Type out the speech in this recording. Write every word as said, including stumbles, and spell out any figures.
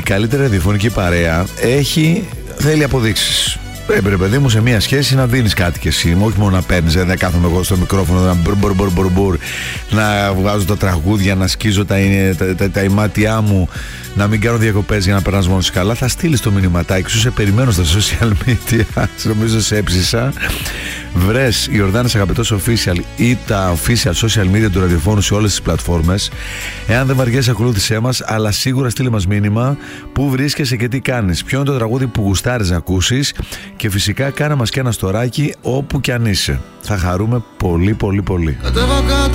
καλύτερη ραδιοφωνική παρέα έχει, θέλει αποδείξεις. Πρέπει, ρε παιδί μου, σε μια σχέση να δίνεις κάτι κι εσύ. Όχι μόνο να παίρνεις, δεν κάθομαι εγώ στο μικρόφωνο να μπουρ, μπουρ, μπουρ, μπουρ, μπουρ, να βγάζω τα τραγούδια, να σκίζω τα, τα, τα, τα ημάτια μου, να μην κάνω διακοπές για να περνάς μόνος καλά. Θα στείλεις το μηνυματάκι σου, σε περιμένω στα social media. Νομίζω σε έψησα. Βρες Ιορδάνης Αγαπητός Official ή τα official social media του ραδιοφώνου σε όλες τις πλατφόρμες. Εάν δεν βαριέσαι, ακολούθησέ μας, αλλά σίγουρα στείλε μας μήνυμα πού βρίσκεσαι και τι κάνεις. Ποιο είναι το τραγούδι που γουστάρεις να ακούσεις και φυσικά κάνε μας και ένα στοράκι όπου κι αν είσαι. Θα χαρούμε πολύ πολύ πολύ.